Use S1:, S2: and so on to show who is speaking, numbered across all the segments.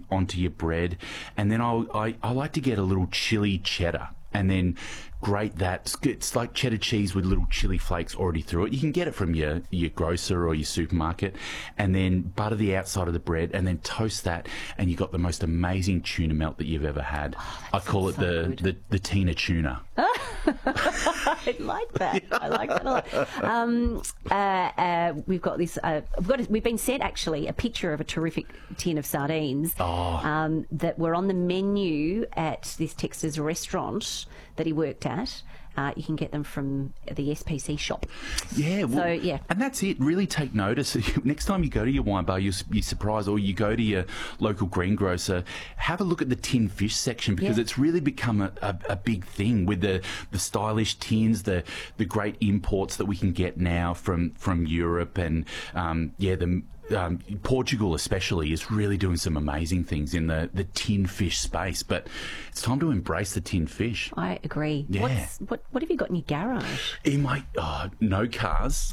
S1: onto your bread, and then I like to get a little chili cheddar. And then grate that. It's like cheddar cheese with little chili flakes already through it. You can get it from your grocer or your supermarket. And then butter the outside of the bread and then toast that. And you got the most amazing tuna melt that you've ever had. I call it the Tina tuna.
S2: I like that. I like that a lot. We've got this. We've been sent actually a picture of a terrific tin of sardines that were on the menu at this Texas restaurant that he worked at. You can get them from the SPC shop.
S1: Yeah, well, and that's it. Really take notice. Next time you go to your wine bar, you'll be surprised, or you go to your local greengrocer, have a look at the tin fish section, because it's really become a big thing with the stylish tins, the great imports that we can get now from Europe, and Portugal especially is really doing some amazing things in the tin fish space. But it's time to embrace the tin fish.
S2: I agree.
S1: Yeah.
S2: What have you got in your garage?
S1: In my no cars.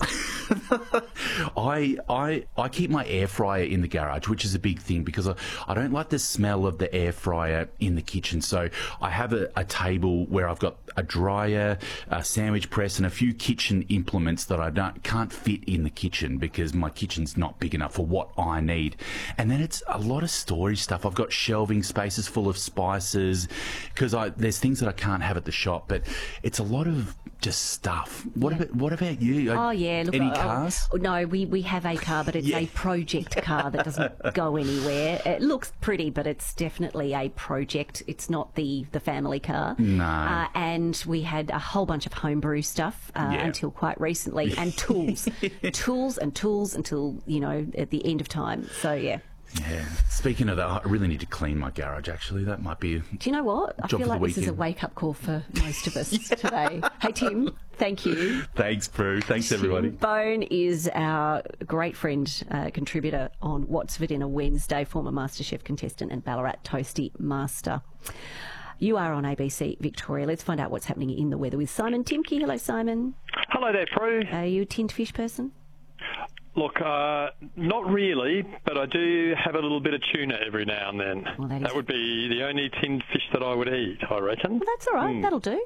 S1: I keep my air fryer in the garage, which is a big thing because I don't like the smell of the air fryer in the kitchen. So I have a table where I've got a dryer, a sandwich press, and a few kitchen implements that I can't fit in the kitchen because my kitchen's not big enough for what I need. And then it's a lot of storage stuff. I've got shelving spaces full of spices because there's things that I can't have at the shop, but it's a lot of just stuff. What about you?
S2: Oh yeah, look,
S1: any cars?
S2: No, we have a car, but it's a project car that doesn't go anywhere. It looks pretty, but it's definitely a project. It's not the family car.
S1: No.
S2: And we had a whole bunch of homebrew stuff until quite recently, and tools, tools until at the end of time. So yeah.
S1: Yeah. Speaking of that, I really need to clean my garage, actually. That might be
S2: Do you know what? I feel like this is a wake-up call for most of us today. Hey, Tim, thank you.
S1: Thanks, Prue. Thanks, everybody.
S2: Tim Bone is our great friend, contributor on What's for Dinner Wednesday, former MasterChef contestant and Ballarat Toasty Master. You are on ABC Victoria. Let's find out what's happening in the weather with Simon Timke. Hello, Simon.
S3: Hello there, Prue.
S2: Are you a tinned fish person?
S3: Look, not really, but I do have a little bit of tuna every now and then.
S2: Well,
S3: that would be the only tinned fish that I would eat, I reckon.
S2: Well, that's all right. That'll do.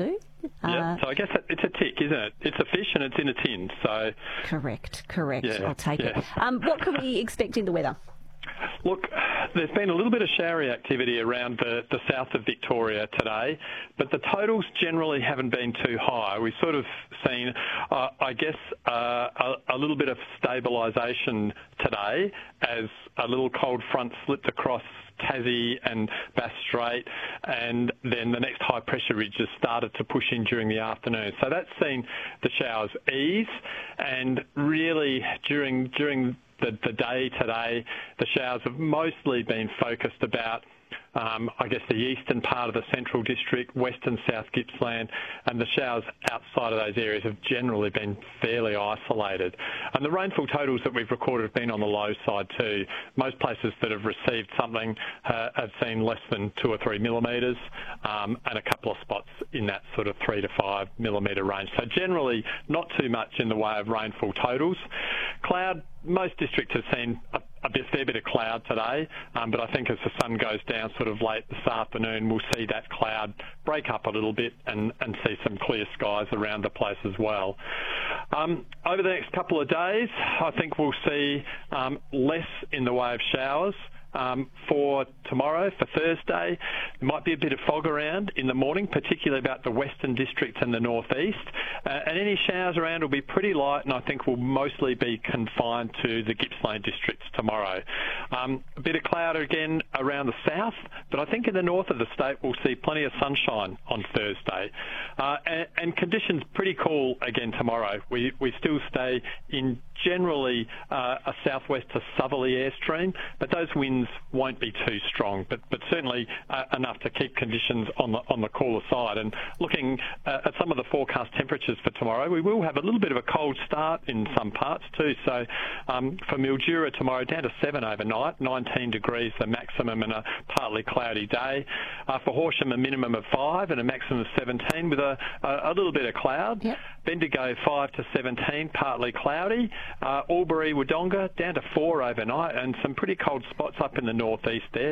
S3: Yeah, so I guess it's a tick, isn't it? It's a fish and it's in a tin, so...
S2: Correct.
S3: Yeah,
S2: I'll take it. What can we expect in the weather?
S3: Look, there's been a little bit of showery activity around the south of Victoria today, but the totals generally haven't been too high. We've sort of seen, a little bit of stabilisation today as a little cold front slipped across Tassie and Bass Strait, and then the next high pressure ridge has started to push in during the afternoon. So that's seen the showers ease, and really during the day today, the showers have mostly been focused about the eastern part of the Central District, western South Gippsland, and the showers outside of those areas have generally been fairly isolated. And the rainfall totals that we've recorded have been on the low side too. Most places that have received something have seen less than 2 or 3 millimetres, and a couple of spots in that sort of 3 to 5 millimetre range. So generally not too much in the way of rainfall totals. Cloud, most districts have seen a fair bit of cloud today, but I think as the sun goes down sort of late this afternoon, we'll see that cloud break up a little bit and see some clear skies around the place as well. Over the next couple of days, I think we'll see less in the way of showers. For tomorrow, for Thursday, there might be a bit of fog around in the morning, particularly about the western districts and the northeast. And any showers around will be pretty light, and I think will mostly be confined to the Gippsland districts tomorrow. A bit of cloud again around the south, but I think in the north of the state we'll see plenty of sunshine on Thursday. And conditions pretty cool again tomorrow. We still stay in generally a southwest to southerly airstream, but those winds won't be too strong, but certainly enough to keep conditions on the cooler side. And looking at some of the forecast temperatures for tomorrow, we will have a little bit of a cold start in some parts too. So for Mildura tomorrow, down to 7 overnight, 19 degrees the maximum, and a partly cloudy day. For Horsham, a minimum of 5 and a maximum of 17 with a little bit of cloud.
S2: Yep.
S3: Bendigo 5 to 17, partly cloudy. Albury, Wodonga down to 4 overnight, and some pretty cold spots up in the northeast there.